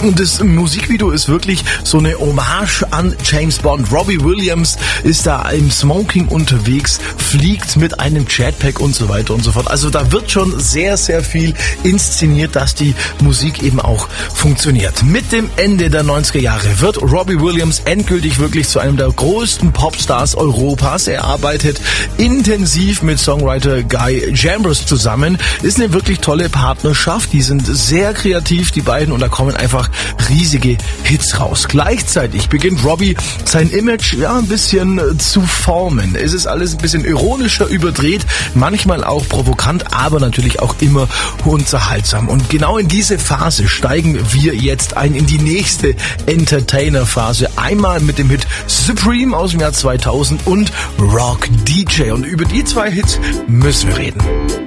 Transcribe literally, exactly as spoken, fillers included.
Und das Musikvideo ist wirklich so eine Hommage an James Bond. Robbie Williams ist da im Smoking unterwegs, fliegt mit einem Jetpack und so weiter und so fort. Also da wird schon sehr, sehr viel inszeniert, dass die Musik eben auch funktioniert. Mit dem Ende der neunziger Jahre wird Robbie Williams endgültig wirklich zu einem der größten Popstars Europas. Er arbeitet intensiv mit Songwriter Guy Chambers zusammen. Ist eine wirklich tolle Partnerschaft. Die sind sehr kreativ, die beiden, und da kommen einfach riesige Hits raus. Gleichzeitig beginnt Robbie sein Image ja ein bisschen zu formen. Es ist alles ein bisschen ironischer, überdreht, manchmal auch provokant, aber natürlich auch immer unterhaltsam. Und genau in diese Phase steigen wir jetzt ein, in die nächste Entertainer-Phase. Einmal mit dem Hit Supreme aus dem Jahr zweitausend und Rock D J. Und über die zwei Hits müssen wir reden.